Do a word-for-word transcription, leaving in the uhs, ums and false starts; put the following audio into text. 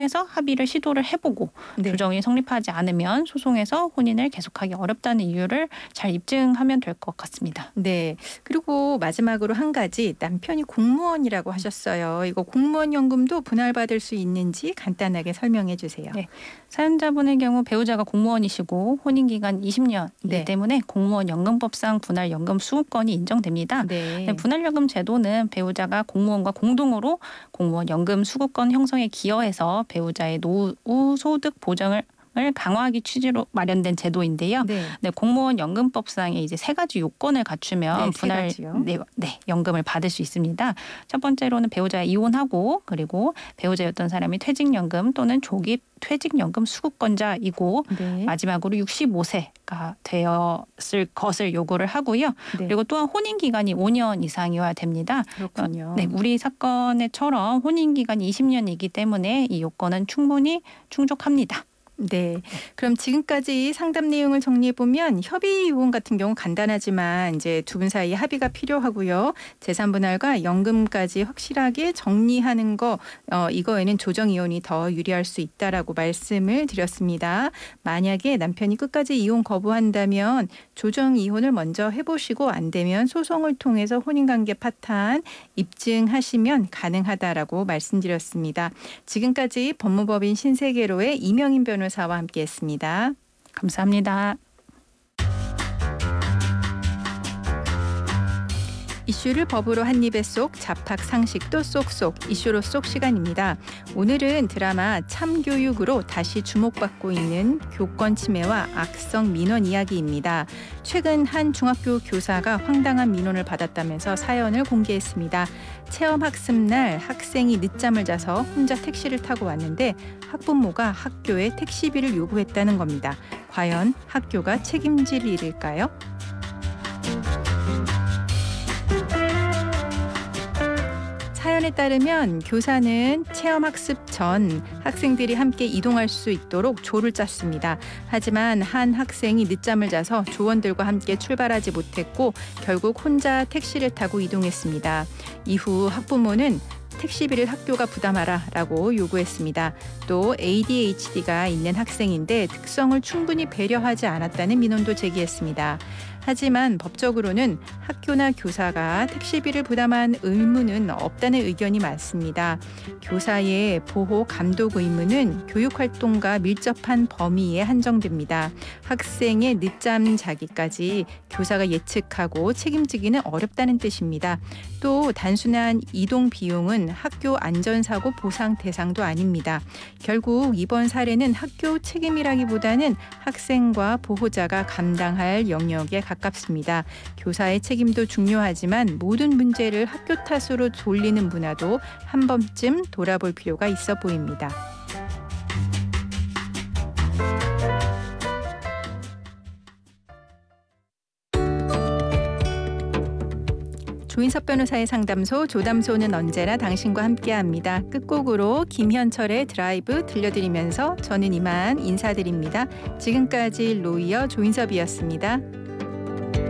해서 합의를 시도를 해보고 네. 조정이 성립하지 않으면 소송에서 혼인을 계속하기 어렵다는 이유를 잘 입증하면 될 것 같습니다. 네. 그리고 마지막으로 한 가지 남편이 공무원이라고 하셨어요. 이거 공무원 연금도 분할받을 수 있는지 간단하게 설명해 주세요. 네. 사연자분의 경우 배우자가 공무원이시고 혼인기간 이십 년이기 네. 때문에 공무원 연금법상 분할연금 수급권이 인정됩니다. 네. 네, 분할연금 제도는 배우자가 공무원과 공동으로 공무원 연금 수급권 형성에 기여해서 배우자의 노후 소득 보장을 을 강화하기 취지로 마련된 제도인데요. 네. 네, 공무원 연금법상에 이제 세 가지 요건을 갖추면 네, 세 분할 가지요. 네, 네, 연금을 받을 수 있습니다. 첫 번째로는 배우자가 이혼하고 그리고 배우자였던 사람이 퇴직연금 또는 조기 퇴직연금 수급권자이고 네. 마지막으로 육십오 세가 되었을 것을 요구를 하고요. 네. 그리고 또한 혼인 기간이 오 년 이상이어야 됩니다. 그렇군요. 네, 우리 사건에처럼 혼인 기간이 이십 년이기 때문에 이 요건은 충분히 충족합니다. 네. 그럼 지금까지 상담 내용을 정리해 보면 협의 이혼 같은 경우 간단하지만 이제 두 분 사이 합의가 필요하고요. 재산 분할과 연금까지 확실하게 정리하는 거 어, 이거에는 조정 이혼이 더 유리할 수 있다라고 말씀을 드렸습니다. 만약에 남편이 끝까지 이혼 거부한다면 조정 이혼을 먼저 해보시고 안 되면 소송을 통해서 혼인관계 파탄 입증하시면 가능하다라고 말씀드렸습니다. 지금까지 법무법인 신세계로의 이명인 변호사와 함께했습니다. 감사합니다. 이슈를 법으로 한 입에 쏙, 잡학 상식도 쏙쏙 이슈로 쏙 시간입니다. 오늘은 드라마 참교육으로 다시 주목받고 있는 교권 침해와 악성 민원 이야기입니다. 최근 한 중학교 교사가 황당한 민원을 받았다면서 사연을 공개했습니다. 체험학습 날 학생이 늦잠을 자서 혼자 택시를 타고 왔는데 학부모가 학교에 택시비를 요구했다는 겁니다. 과연 학교가 책임질 일일까요? 사연에 따르면 교사는 체험학습 전 학생들이 함께 이동할 수 있도록 조를 짰습니다. 하지만 한 학생이 늦잠을 자서 조원들과 함께 출발하지 못했고 결국 혼자 택시를 타고 이동했습니다. 이후 학부모는 택시비를 학교가 부담하라라고 요구했습니다. 또 에이디에이치디가 있는 학생인데 특성을 충분히 배려하지 않았다는 민원도 제기했습니다. 하지만 법적으로는 학교나 교사가 택시비를 부담한 의무는 없다는 의견이 많습니다. 교사의 보호 감독 의무는 교육활동과 밀접한 범위에 한정됩니다. 학생의 늦잠 자기까지 교사가 예측하고 책임지기는 어렵다는 뜻입니다. 또 단순한 이동 비용은 학교 안전사고 보상 대상도 아닙니다. 결국 이번 사례는 학교 책임이라기보다는 학생과 보호자가 감당할 영역에 가깝습니다. 교사의 책임도 중요하지만 모든 문제를 학교 탓으로 돌리는 문화도 한 번쯤 돌아볼 필요가 있어 보입니다. 조인섭 변호사의 상담소 조담소는 언제나 당신과 함께합니다. 끝곡으로 김현철의 드라이브 들려드리면서 저는 이만 인사드립니다. 지금까지 로이어 조인섭이었습니다.